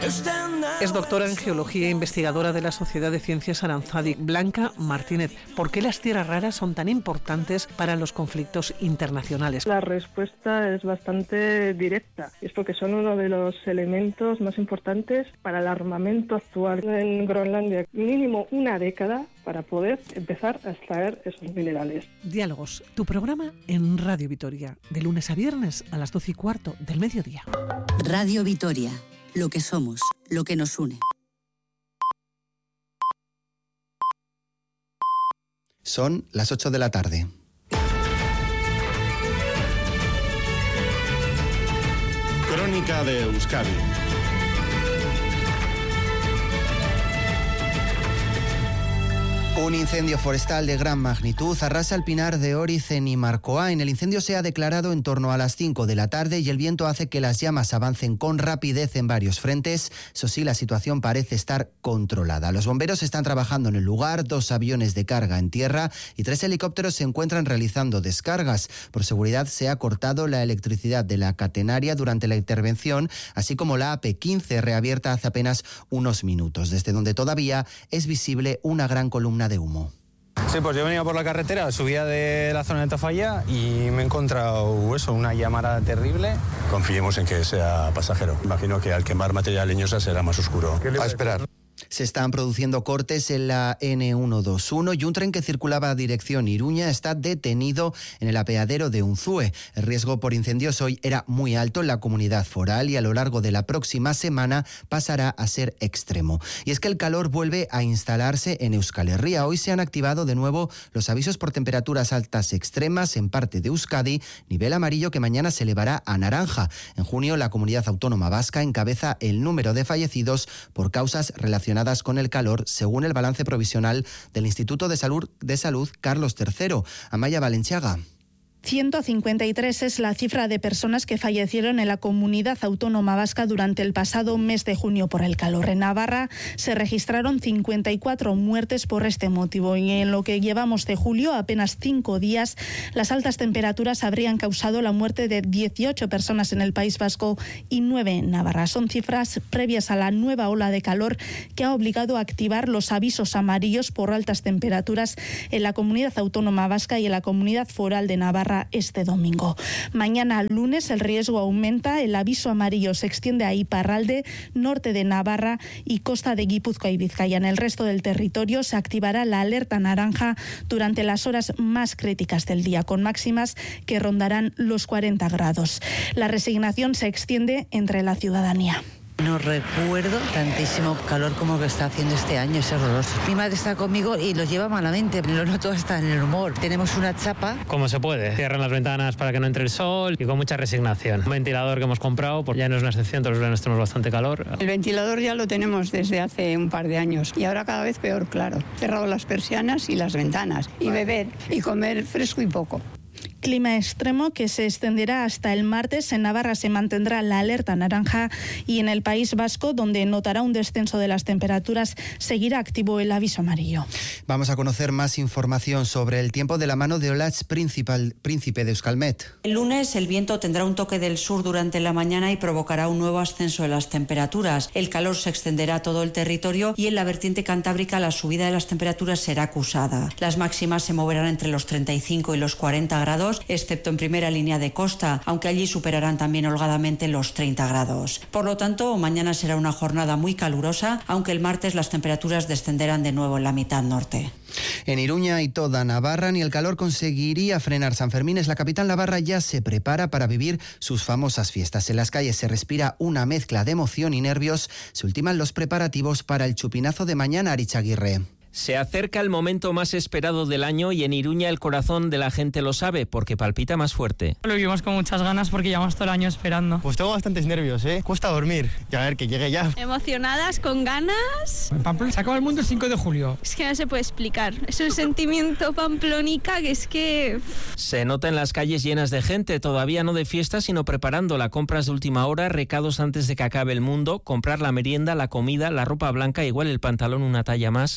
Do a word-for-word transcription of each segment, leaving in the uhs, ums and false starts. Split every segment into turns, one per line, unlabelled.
Es doctora en Geología e investigadora de la Sociedad de Ciencias Aranzadi. Blanca Martínez, ¿por qué las tierras raras son tan importantes para los conflictos internacionales?
La respuesta es bastante directa. Es porque son uno de los elementos más importantes para el armamento actual en Groenlandia. Mínimo una década para poder empezar a extraer esos minerales.
Diálogos, tu programa en Radio Vitoria, de lunes a viernes a las doce y cuarto del mediodía.
Radio Vitoria, lo que somos, lo que nos une.
Son las ocho de la tarde.
Crónica de Euskadi.
Un incendio forestal de gran magnitud arrasa el pinar de Oriz en Imarcoain. El incendio se ha declarado en torno a las cinco de la tarde y el viento hace que las llamas avancen con rapidez en varios frentes. Eso sí, la situación parece estar controlada. Los bomberos están trabajando en el lugar, dos aviones de carga en tierra y tres helicópteros se encuentran realizando descargas. Por seguridad se ha cortado la electricidad de la catenaria durante la intervención, así como la A P quince reabierta hace apenas unos minutos, desde donde todavía es visible una gran columna de humo.
Sí, pues yo venía por la carretera, subía de la zona de Tafalla y me he encontrado eso, una llamada terrible.
Confiemos en que sea pasajero. Imagino que al quemar material leñosa será más oscuro.
A esperar. Se están produciendo cortes en la ene ciento veintiuno y un tren que circulaba a dirección Iruña está detenido en el apeadero de Unzúe. El riesgo por incendios hoy era muy alto en la comunidad foral y a lo largo de la próxima semana pasará a ser extremo. Y es que el calor vuelve a instalarse en Euskal Herria. Hoy se han activado de nuevo los avisos por temperaturas altas extremas en parte de Euskadi, nivel amarillo que mañana se elevará a naranja. En junio la comunidad autónoma vasca encabeza el número de fallecidos por causas relacionadas con el calor, según el balance provisional del Instituto de Salud, de Salud Carlos tercero. Amaya Valenciaga.
ciento cincuenta y tres es la cifra de personas que fallecieron en la comunidad autónoma vasca durante el pasado mes de junio por el calor. En Navarra se registraron cincuenta y cuatro muertes por este motivo y en lo que llevamos de julio, apenas cinco días, las altas temperaturas habrían causado la muerte de dieciocho personas en el País Vasco y nueve en Navarra. Son cifras previas a la nueva ola de calor que ha obligado a activar los avisos amarillos por altas temperaturas en la comunidad autónoma vasca y en la comunidad foral de Navarra este domingo. Mañana lunes el riesgo aumenta, el aviso amarillo se extiende a Iparralde, norte de Navarra y costa de Guipúzcoa y Vizcaya. En el resto del territorio se activará la alerta naranja durante las horas más críticas del día, con máximas que rondarán los cuarenta grados. La resignación se extiende entre la ciudadanía.
No recuerdo tantísimo calor como que está haciendo este año, es horroroso. Mi madre está conmigo y lo lleva malamente, lo noto hasta en el humor. Tenemos una chapa.
Como se puede, cierran las ventanas para que no entre el sol y con mucha resignación. Un ventilador que hemos comprado, pues ya no es una excepción, todos los veranos tenemos bastante calor.
El ventilador ya lo tenemos desde hace un par de años y ahora cada vez peor, claro. Cerrado las persianas y las ventanas y beber y comer fresco y poco.
Clima extremo que se extenderá hasta el martes. En Navarra se mantendrá la alerta naranja y en el País Vasco, donde notará un descenso de las temperaturas, seguirá activo el aviso amarillo.
Vamos a conocer más información sobre el tiempo de la mano de Olatz Principal, Príncipe de Euskalmet.
El lunes el viento tendrá un toque del sur durante la mañana y provocará un nuevo ascenso de las temperaturas. El calor se extenderá a todo el territorio y en la vertiente cantábrica la subida de las temperaturas será acusada. Las máximas se moverán entre los treinta y cinco y los cuarenta grados, excepto en primera línea de costa, aunque allí superarán también holgadamente los treinta grados. Por lo tanto, mañana será una jornada muy calurosa, aunque el martes las temperaturas descenderán de nuevo en la mitad norte.
En Iruña y toda Navarra ni el calor conseguiría frenar San Fermín. La capital navarra ya se prepara para vivir sus famosas fiestas. En las calles se respira una mezcla de emoción y nervios. Se ultiman los preparativos para el chupinazo de mañana, Arichaguirre.
Se acerca el momento más esperado del año y en Iruña el corazón de la gente lo sabe porque palpita más fuerte.
Lo vivimos con muchas ganas porque llevamos todo el año esperando.
Pues tengo bastantes nervios, ¿eh? Cuesta dormir. Y a ver, que llegue ya.
Emocionadas, con ganas.
En Pamplona se acaba el mundo el cinco de julio.
Es que no se puede explicar. Es un sentimiento pamplónica que es que...
Se nota en las calles llenas de gente, todavía no de fiesta, sino preparándola. Compras de última hora, recados antes de que acabe el mundo, comprar la merienda, la comida, la ropa blanca, igual el pantalón una talla más.
Ahora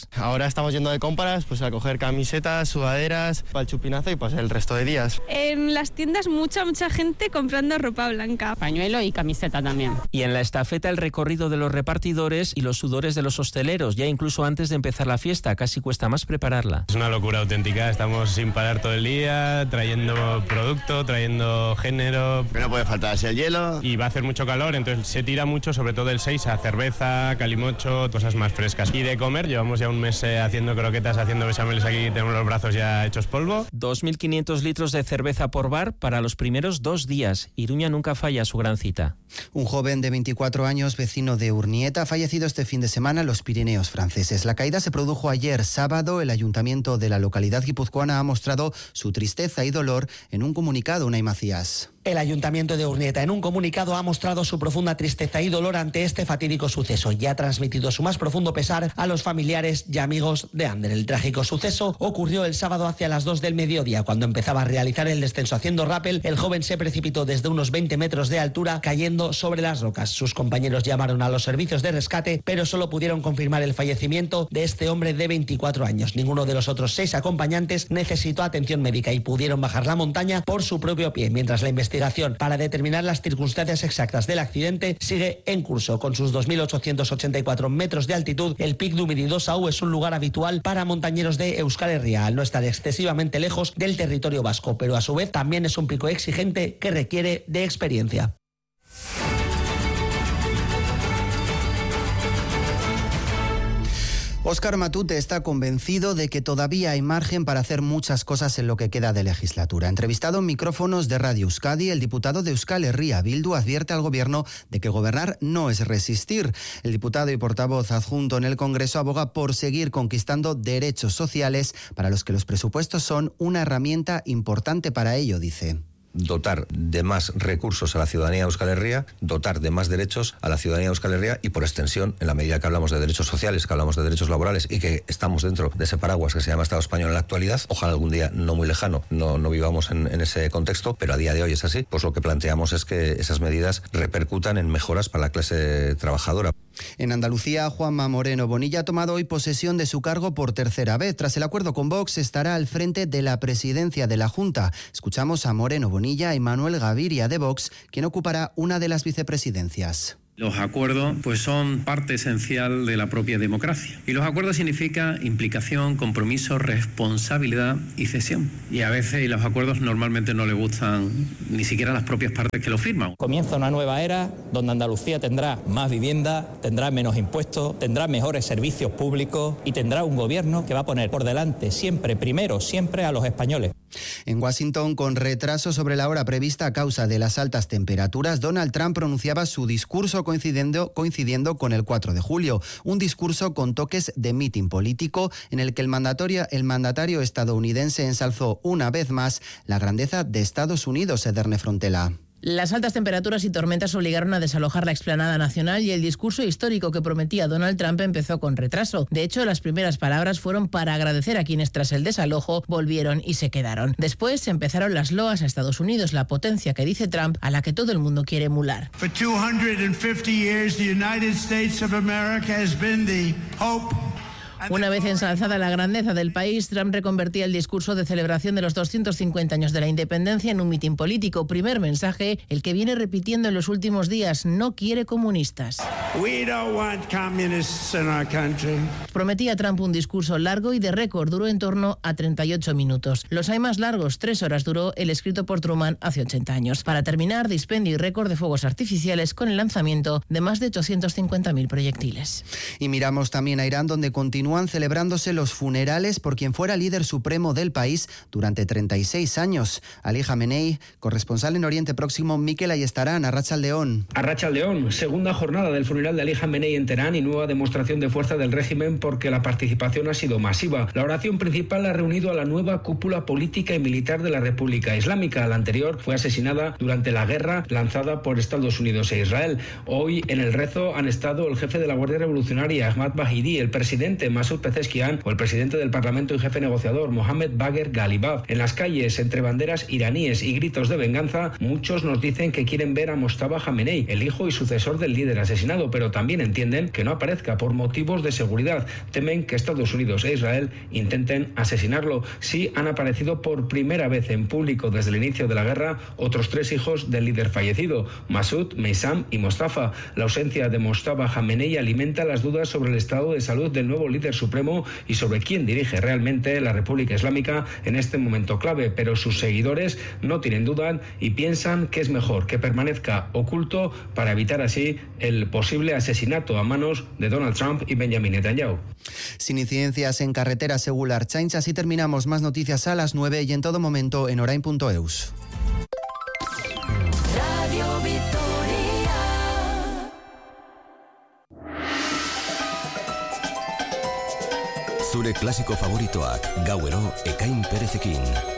ahora estamos yendo de compras, pues a coger camisetas, sudaderas, para el chupinazo y pues el resto de días.
En las tiendas mucha, mucha gente comprando ropa blanca.
Pañuelo y camiseta también.
Y en la estafeta el recorrido de los repartidores y los sudores de los hosteleros, ya incluso antes de empezar la fiesta, casi cuesta más prepararla.
Es una locura auténtica, estamos sin parar todo el día, trayendo producto, trayendo género.
Que no puede faltar así el hielo.
Y va a hacer mucho calor, entonces se tira mucho, sobre todo el seis, a cerveza, calimocho, cosas más frescas. Y de comer, llevamos ya un mes eh, haciendo croquetas, haciendo bechameles aquí, tenemos los brazos ya hechos polvo.
dos mil quinientos litros de cerveza por bar para los primeros dos días. Iruña nunca falla su gran cita.
Un joven de veinticuatro años, vecino de Urnieta, ha fallecido este fin de semana en los Pirineos franceses. La caída se produjo ayer sábado. El ayuntamiento de la localidad guipuzcoana ha mostrado su tristeza y dolor en un comunicado. Unai Macías.
El Ayuntamiento de Urnieta, en un comunicado, ha mostrado su profunda tristeza y dolor ante este fatídico suceso y ha transmitido su más profundo pesar a los familiares y amigos de Ander. El trágico suceso ocurrió el sábado hacia las dos del mediodía, cuando empezaba a realizar el descenso haciendo rappel. El joven se precipitó desde unos veinte metros de altura, cayendo sobre las rocas. Sus compañeros llamaron a los servicios de rescate, pero solo pudieron confirmar el fallecimiento de este hombre de veinticuatro años. Ninguno de los otros seis acompañantes necesitó atención médica y pudieron bajar la montaña por su propio pie, mientras la investigación para determinar las circunstancias exactas del accidente sigue en curso. Con sus dos mil ochocientos ochenta y cuatro metros de altitud, el Pic du Midi dos A U es un lugar habitual para montañeros de Euskal Herria, al no estar excesivamente lejos del territorio vasco, pero a su vez también es un pico exigente que requiere de experiencia.
Óscar Matute está convencido de que todavía hay margen para hacer muchas cosas en lo que queda de legislatura. Entrevistado en micrófonos de Radio Euskadi, el diputado de Euskal Herria Bildu advierte al gobierno de que gobernar no es resistir. El diputado y portavoz adjunto en el Congreso aboga por seguir conquistando derechos sociales para los que los presupuestos son una herramienta importante para ello, dice.
Dotar de más recursos a la ciudadanía de Euskal Herria, dotar de más derechos a la ciudadanía de Euskal Herria y por extensión, en la medida que hablamos de derechos sociales, que hablamos de derechos laborales y que estamos dentro de ese paraguas que se llama Estado español en la actualidad, ojalá algún día no muy lejano, no, no vivamos en, en ese contexto, pero a día de hoy es así, pues lo que planteamos es que esas medidas repercutan en mejoras para la clase trabajadora.
En Andalucía, Juanma Moreno Bonilla ha tomado hoy posesión de su cargo por tercera vez. Tras el acuerdo con Vox, estará al frente de la presidencia de la Junta. Escuchamos a Moreno Bonilla y Manuel Gaviria de Vox, quien ocupará una de las vicepresidencias.
Los acuerdos pues son parte esencial de la propia democracia. Y los acuerdos significan implicación, compromiso, responsabilidad y cesión. Y a veces los acuerdos normalmente no le gustan ni siquiera a las propias partes que lo firman.
Comienza una nueva era donde Andalucía tendrá más vivienda, tendrá menos impuestos, tendrá mejores servicios públicos y tendrá un gobierno que va a poner por delante siempre, primero, siempre a los españoles.
En Washington, con retraso sobre la hora prevista a causa de las altas temperaturas, Donald Trump pronunciaba su discurso coincidiendo, coincidiendo con el cuatro de julio, un discurso con toques de mitin político en el que el mandatario, el mandatario estadounidense ensalzó una vez más la grandeza de Estados Unidos, Ederne Frontela.
Las altas temperaturas y tormentas obligaron a desalojar la explanada nacional y el discurso histórico que prometía Donald Trump empezó con retraso. De hecho, las primeras palabras fueron para agradecer a quienes tras el desalojo volvieron y se quedaron. Después empezaron las loas a Estados Unidos, la potencia que dice Trump a la que todo el mundo quiere emular.
For two hundred fifty years, the United States of America has been the hope.
Una vez ensalzada la grandeza del país, Trump reconvertía el discurso de celebración de los doscientos cincuenta años de la independencia en un mitin político. Primer mensaje, el que viene repitiendo en los últimos días: no quiere comunistas.
We don't want communists in our country.
Prometía Trump un discurso largo y de récord, duró en torno a treinta y ocho minutos. Los hay más largos, tres horas duró el escrito por Truman hace ochenta años. Para terminar, dispendio y récord de fuegos artificiales con el lanzamiento de más de ochocientos cincuenta mil proyectiles.
Y miramos también a Irán, donde continúa Continúan celebrándose los funerales por quien fuera líder supremo del país durante treinta y seis años. Ali Jamenei, corresponsal en Oriente Próximo, Mikel Ayestarán, Arratsaldeón.
Arratsaldeón, segunda jornada del funeral de Ali Jamenei en Teherán y nueva demostración de fuerza del régimen porque la participación ha sido masiva. La oración principal ha reunido a la nueva cúpula política y militar de la República Islámica. La anterior fue asesinada durante la guerra lanzada por Estados Unidos e Israel. Hoy en el rezo han estado el jefe de la Guardia Revolucionaria, Ahmad Bahidi, el presidente Masoud Pezeshkian o el presidente del Parlamento y jefe negociador, Mohamed Bagher Ghalibaf. En las calles, entre banderas iraníes y gritos de venganza, muchos nos dicen que quieren ver a Mojtaba Jamenei, el hijo y sucesor del líder asesinado. denunciado, pero también entienden que no aparezca por motivos de seguridad. Temen que Estados Unidos e Israel intenten asesinarlo. Sí han aparecido por primera vez en público desde el inicio de la guerra otros tres hijos del líder fallecido, Masoud, Meissam y Mostafa. La ausencia de Mojtaba Jamenei alimenta las dudas sobre el estado de salud del nuevo líder supremo y sobre quién dirige realmente la República Islámica en este momento clave, pero sus seguidores no tienen duda y piensan que es mejor que permanezca oculto para evitar así el posible asesinato a manos de Donald Trump y Benjamin Netanyahu.
Sin incidencias en carretera según la Ertzaintza, así terminamos. Más noticias a las nueve y en todo momento en orain punto eus.
Radio Vitoria. Zure klasiko favoritoak gauero Ekain Perezekin.